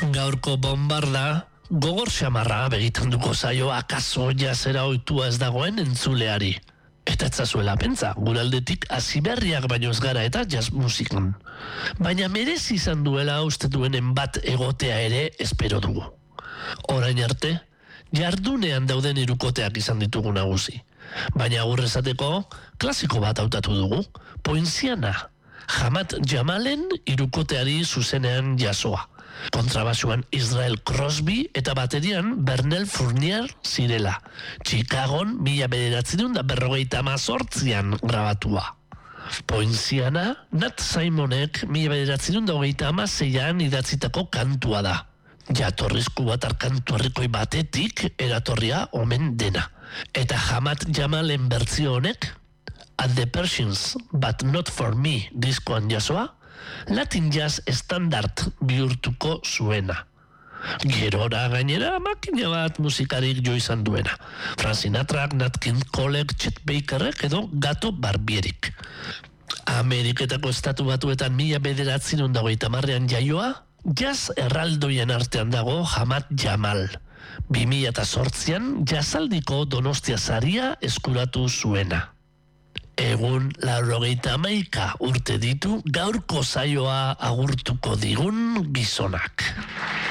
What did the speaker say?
Gaurko bombarda gogor xamarra begitan duko zaio akaso jazera ohitua ez dagoen entzuleari. Eta etzazuela pentsa, guraldetik hasi berriak baino ez gara eta jazz musikan. Baina merezi izan duela uste duenen bat egotea ere espero dugu. Orain arte, jardunean dauden hirukoteak izan ditugu nagusi. Baina agur esateko, klasiko bat hautatu dugu, Poinciana, Hamad Jamalen hirukoteari zuzenean jasoa. Kontrabasuan Israel Crosby eta baterian Bernel Fournier zirela. Chicagon 1958an grabatua. Poinciana, Nat Simonek 1926an idatzitako kantua da. Jatorrizko batarkantu herrikoi batetik eratorria omen dena. Eta Hamad Jamalen bertzio honek, At the Persians, But Not For Me diskoan jasoa, Latin jazz standard bihurtuko zuena. Gerora gainera makina bat musikarik jo izan duena. Frank Sinatrak, Nat King Colek, Chet Bakerrek edo Gato Barbierik. Ameriketako estatu batuetan 1980an jaioa, jazz erraldoien artean dago Hamad Jamal. 2008an jazzaldiko Donostia saria eskuratu zuena. Egun 91 urte ditu gaurko saioa agurtuko digun gizonak.